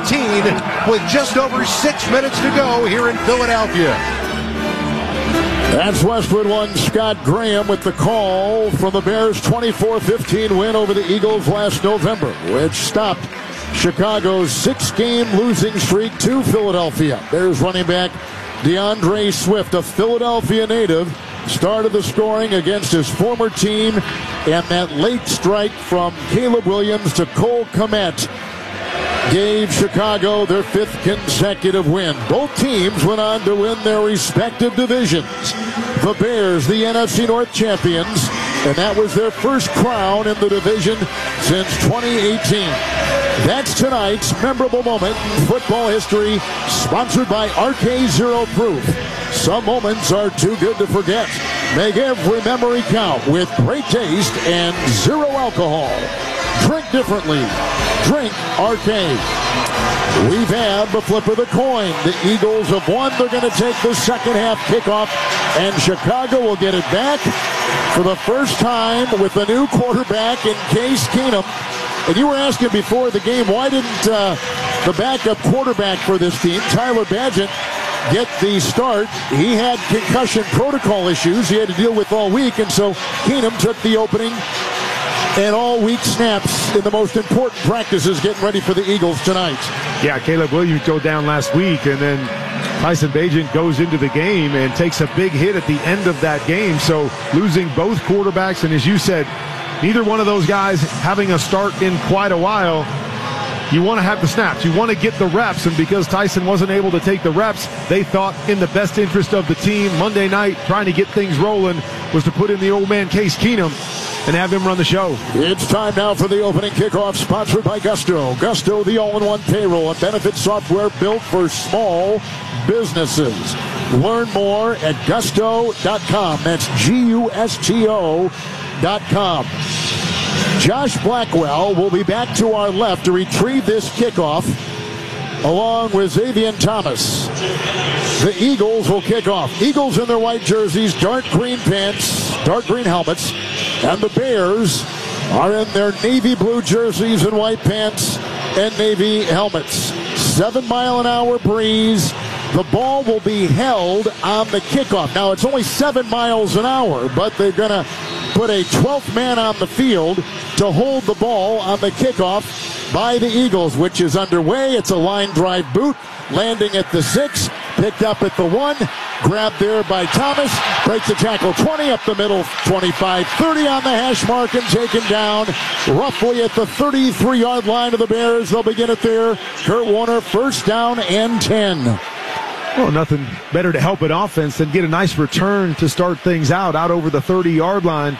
with just over 6 minutes to go here in Philadelphia. That's Westwood One Scott Graham with the call from the Bears' 24-15 win over the Eagles last November, which stopped Chicago's 6-game losing streak to Philadelphia. Bears running back DeAndre Swift, a Philadelphia native, started the scoring against his former team, and that late strike from Caleb Williams to Cole Kmet gave Chicago their 5th consecutive win. Both teams went on to win their respective divisions. The Bears, the NFC North champions, and that was their first crown in the division since 2018. That's tonight's memorable moment in football history, sponsored by RK Zero Proof. Some moments are too good to forget. Make every memory count with great taste and zero alcohol. Drink differently. Drink RK. We've had the flip of the coin. The Eagles have won. They're going to take the second half kickoff, and Chicago will get it back for the first time with a new quarterback in Case Keenum. And you were asking before the game, why didn't the backup quarterback for this team, Tyler Badgett, get the start? He had concussion protocol issues he had to deal with all week, and so Keenum took the opening and all week snaps in the most important practices getting ready for the Eagles tonight. Yeah, Caleb Williams go down last week, and then Tyson Bagent goes into the game and takes a big hit at the end of that game. So losing both quarterbacks, and as you said, neither one of those guys having a start in quite a while. You want to have the snaps. You want to get the reps. And because Tyson wasn't able to take the reps, they thought in the best interest of the team Monday night, trying to get things rolling, was to put in the old man Case Keenum and have him run the show. It's time now for the opening kickoff, sponsored by Gusto. Gusto, the all-in-one payroll and benefit software built for small businesses. Learn more at gusto.com. That's Gusto.com. Josh Blackwell will be back to our left to retrieve this kickoff, along with Xavier Thomas. The Eagles will kick off. Eagles in their white jerseys, dark green pants, dark green helmets, and the Bears are in their navy blue jerseys and white pants and navy helmets. 7-mile-an-hour breeze. The ball will be held on the kickoff. Now, it's only 7 miles an hour, but they're going to put a 12th man on the field to hold the ball on the kickoff by the Eagles, which is underway. It's a line drive boot, landing at the 6, picked up at the 1, grabbed there by Thomas, breaks the tackle 20, up the middle 25, 30 on the hash mark, and taken down roughly at the 33-yard line of the Bears. They'll begin it there. Kurt Warner, first down and 10. Well, nothing better to help an offense than get a nice return to start things out over the 30-yard line.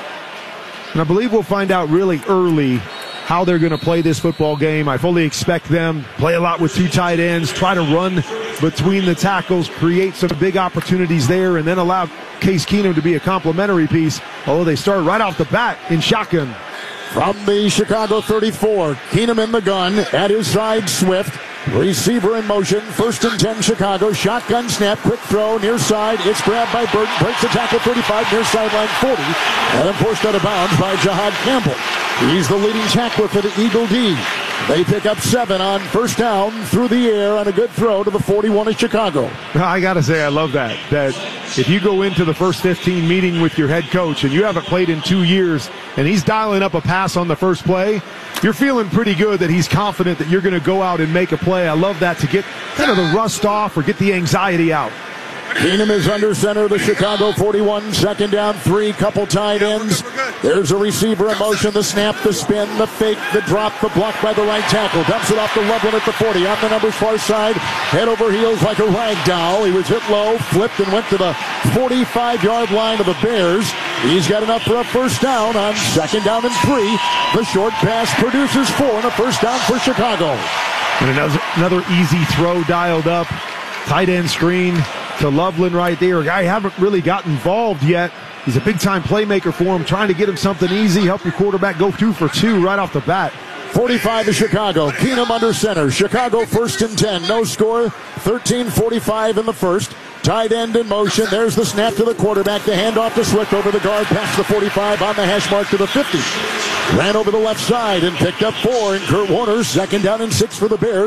And I believe we'll find out really early how they're going to play this football game. I fully expect them to play a lot with 2 tight ends, try to run between the tackles, create some big opportunities there, and then allow Case Keenum to be a complementary piece, although they start right off the bat in shotgun. From the Chicago 34, Keenum in the gun, at his side Swift. Receiver in motion, 1st and 10 Chicago, shotgun snap, quick throw, near side, it's grabbed by Burton, breaks the tackle 35, near sideline 40, and then forced out of bounds by Jahad Campbell. He's the leading tackler for the Eagle D. They pick up 7 on first down through the air on a good throw to the 41 of Chicago. I got to say, I love that if you go into the first 15 meeting with your head coach and you haven't played in 2 years and he's dialing up a pass on the first play, you're feeling pretty good that he's confident that you're going to go out and make a play. I love that, to get kind of the rust off or get the anxiety out. Keenum is under center, the Chicago 41, 2nd down, 3, couple tight ends. There's a receiver in motion, the snap, the spin, the fake, the drop, the block by the right tackle. Dumps it off to Loveland at the 40, on the numbers far side, head over heels like a rag doll. He was hit low, flipped, and went to the 45-yard line of the Bears. He's got enough for a first down on 2nd down and 3. The short pass produces 4 and a first down for Chicago. And another easy throw dialed up. Tight end screen to Loveland right there. A guy you haven't really got involved yet. He's a big-time playmaker for him, trying to get him something easy, help your quarterback go 2 for 2 right off the bat. 45 to Chicago. Keenum under center. Chicago 1st and 10. No score. 13:45 in the first. Tight end in motion. There's the snap to the quarterback. The handoff to Swift over the guard. Past the 45 on the hash mark to the 50. Ran over the left side and picked up 4. And Kurt Warner, 2nd down and 6 for the Bears.